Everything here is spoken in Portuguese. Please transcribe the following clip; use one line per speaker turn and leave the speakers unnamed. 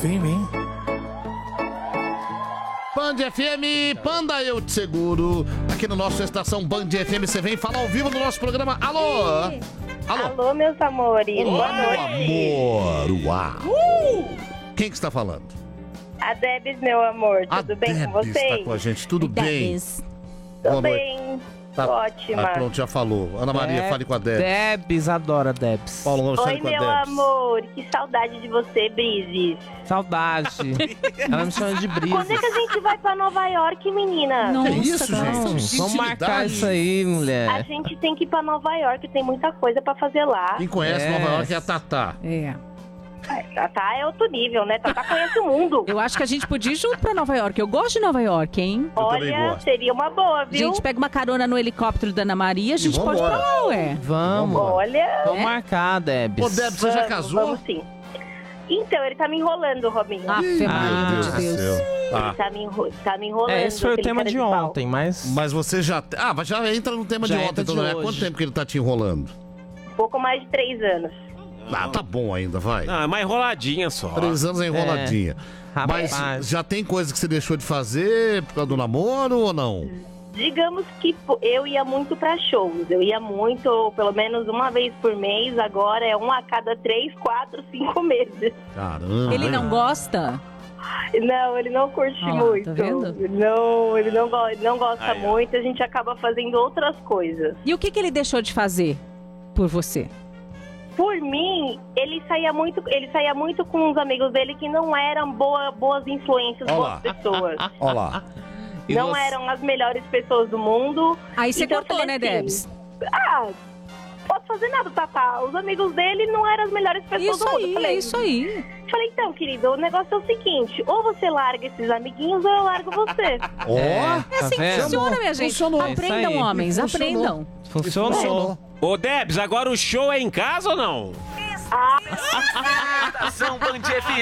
vem.
Band FM, Panda Eu Te Seguro. Aqui no nosso Estação Band FM, você vem falar ao vivo no nosso programa. Alô?
Alô, meus amores. Boa noite.
Amor, uau. Quem que está falando?
A Debs, meu amor. Tudo bem com vocês?
Está com a gente, tudo bem?
Tudo bem.
Tá.
Ótima.
Pronto, já falou. Ana Maria, fale com a Debs.
Debs, adora Debs.
Paulo Gomes, fale
Oi,
com a
meu
Debs.
amor. Que saudade de você, Brises.
Saudade. Ela me chama de Brises.
Quando é que a gente vai pra Nova York, menina?
Que isso, gente?
Vamos marcar isso aí, mulher.
A gente tem que ir pra Nova York. Tem muita coisa pra fazer lá.
Quem conhece Nova York é a Tatá.
Tatá é outro nível, né? Tatá conhece o mundo.
Eu acho que a gente podia ir junto pra Nova York. Eu gosto de Nova York, hein?
Olha, seria uma boa,
A
viu?
gente pega uma carona no helicóptero da Ana Maria, a gente pode ir pra lá, ué.
Vamos.
Olha.
Vamos marcar, Debs.
Ô, Debs, você já casou?
Vamos sim. Então, ele tá me enrolando, Robinho.
Ave Maria,
Meu Deus do céu.
Ele tá me enrolando.
Esse foi o
aquele
tema
cara
de
pau.
ontem, mas...
Mas você já... mas já entra no tema
Já
de ontem,
entra
então,
de
né? Há
hoje.
quanto tempo que ele tá te enrolando?
Pouco mais de 3 anos.
Tá bom ainda, vai.
Ah, é uma enroladinha só.
3 anos é enroladinha.
Rapaz.
Mas já tem coisa que você deixou de fazer por causa do namoro ou não?
Digamos que eu ia muito pra shows. Eu ia muito, pelo menos uma vez por mês. Agora é um a cada 3, 4, 5 meses.
Caramba.
Ele não gosta?
Não, ele não curte muito.
Tá vendo?
Ele não gosta muito. A gente acaba fazendo outras coisas.
E o que ele deixou de fazer por você?
Por mim, ele saía muito com os amigos dele que não eram boas influências, boas pessoas.
Olha lá.
Não eram as melhores pessoas do mundo.
Aí você
Então, eu
cortou,
falei
né,
assim,
Debs?
Posso fazer nada, Tatá. Os amigos dele não eram as melhores pessoas
Isso
do mundo.
aí,
Falei,
é isso aí.
Falei, então, querido, o negócio é o seguinte: ou você larga esses amiguinhos ou eu largo você.
É assim que funciona, minha gente.
Funcionou.
Aprendam,
Isso aí.
homens,
Funcionou.
aprendam.
Funcionou.
Ô, Debs, agora o show é em casa ou não?
Estação Band FM.